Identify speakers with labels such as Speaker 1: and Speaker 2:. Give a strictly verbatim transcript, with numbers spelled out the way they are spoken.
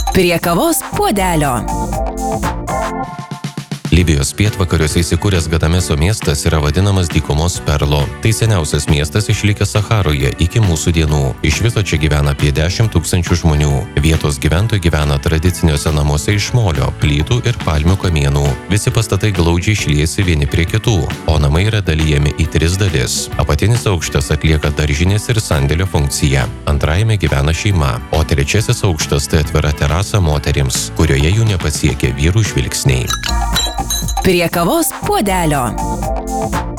Speaker 1: Prie kavos puodelio.
Speaker 2: Libijos pietvakariuose įsikūręs Gadameso miestas yra vadinamas dykumos perlu. Tai seniausias miestas išlikęs Saharoje iki mūsų dienų. Iš viso čia gyvena apie dešimt tūkstančių žmonių. Vietos gyventojai gyvena tradiciniuose namuose iš molio, plytų ir palmių kamienų. Visi pastatai glaudžiai šliesi vieni prie kitų, o namai yra dalijami į tris dalis. Apatinis aukštas atlieka daržinės ir sandėlio funkciją. Antrajame gyvena šeima, o trečiasis aukštas tai atvira terasa moterims, kurioje jų nepasiekia vyrų žvilgsniai.
Speaker 1: Prie kavos puodelio.